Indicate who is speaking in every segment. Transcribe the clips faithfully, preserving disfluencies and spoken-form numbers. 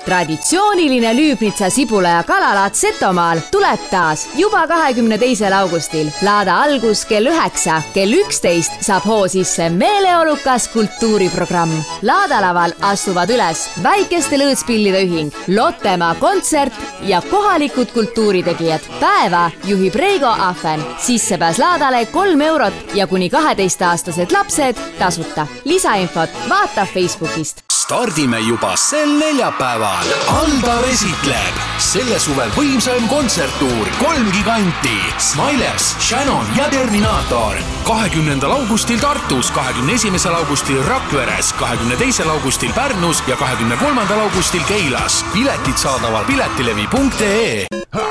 Speaker 1: Traditsiooniline Lüübnitsa sibula ja kalalaat Setomaal tuleb taas juba kahekümne teisel augustil. Laada algus kell üheksa, kell üksteist saab hoo sisse meeleolukas kultuuriprogramm. Laadalaval astuvad üles väikeste lõõtspillide ühing, Lottemaa kontsert ja kohalikud kultuuritegijad. Päeva juhib Reigo Ahven. Sissepääs laadale kolm eurot ja kuni kaheteistaastased lapsed tasuta. Lisainfot vaata Facebookist.
Speaker 2: Stardime juba sel neljapäeval. Albar esitleb selle suve võimsaim kontserttuur kolm giganti. Smilers, Shannon ja Terminator. kahekümnendal augustil Tartus, kahekümne esimesel augustil Rakveres, kahekümne teisel augustil Pärnus ja kahekümne kolmandal augustil Keilas. Piletid saadaval piletilevi punkt ee.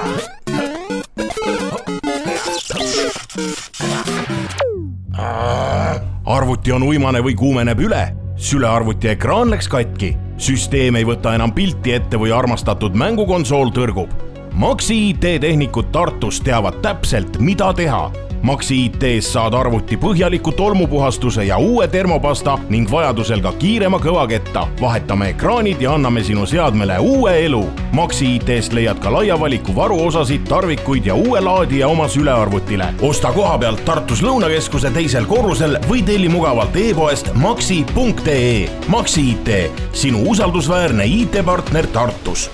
Speaker 3: Arvuti on uimane või kuumeneb üle. Sülearvuti ekraan läks katki. Süsteem ei võta enam pilti ette või armastatud mängukonsool tõrgub. Maxi I T-tehnikud Tartus teavad täpselt, mida teha. Maxi I T-s saad arvuti põhjaliku tolmupuhastuse ja uue termopasta ning vajadusel ka kiirema kõvaketta. Vahetame ekraanid ja anname sinu seadmele uue elu. Maxi I T-st leiad ka laia valiku varuosasid, tarvikuid ja uue laadija oma sülearvutile. Osta koha pealt Tartus Lõunakeskuse teisel korrusel või telli mugavalt e-poest maxi punkt ee. Maxi I T, sinu usaldusväärne I T-partner Tartus.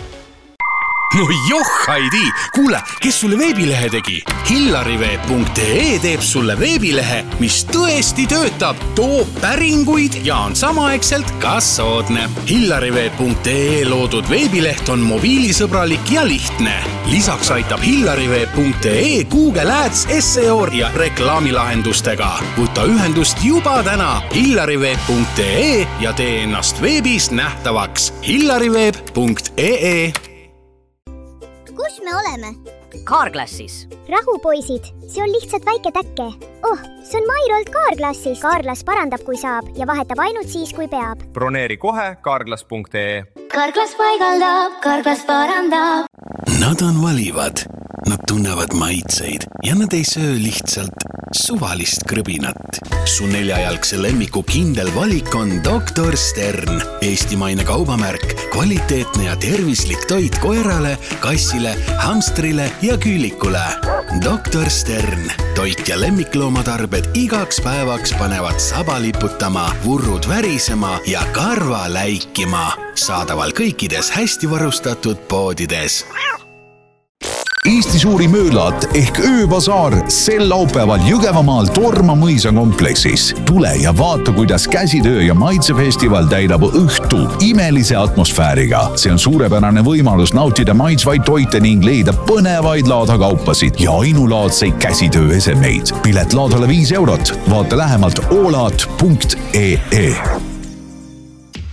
Speaker 2: No joh, Heidi! Kuule, kes sulle veebilehe tegi? hillariveeb punkt ee teeb sulle veebilehe, mis tõesti töötab, toob päringuid ja on samaaegselt ka soodne. hillariveeb punkt ee loodud veebileht on mobiilisõbralik ja lihtne. Lisaks aitab hillariveeb punkt ee Google Ads, S E O ja reklaamilahendustega. Võta ühendust juba täna hillariveeb punkt ee ja tee ennast veebis nähtavaks. hillariveeb punkt ee.
Speaker 4: Kus me oleme?
Speaker 5: Carglassis.
Speaker 4: Rahu, poisid. See on lihtsalt väike täkke. Oh, see on Mairolt Carglassis. Carglass parandab, kui saab ja vahetab ainult siis, kui peab.
Speaker 6: Broneeri kohe carglass punkt ee.
Speaker 4: Carglass paigaldab, Carglass parandab.
Speaker 2: Nad on valivad. Nad tunnevad maitseid ja nad ei söö lihtsalt suvalist krõbinat. Su neljajalgse lemmiku kindel valik on doktor Stern. Eestimaine kaubamärk, kvaliteetne ja tervislik toit koerale, kassile, hamstrile ja küülikule. doktor Stern. Toit ja lemmikloomatarbed igaks päevaks panevad saba liputama, vurrud värisema ja karva läikima. Saadaval kõikides hästi varustatud poodides.
Speaker 7: Eesti suuri möölat ehk ööbasaar sel laupäeval Jõgevamaal Torma mõisa kompleksis. Tule ja vaata, kuidas käsitöö ja maitsefestival täidab õhtu imelise atmosfääriga. See on suurepärane võimalus nautida maitsvaid toite ning leida põnevaid laadakaupasid ja ainulaadseid käsitöö esemeid. Pilet laadale viis eurot. Vaata lähemalt olaat punkt ee.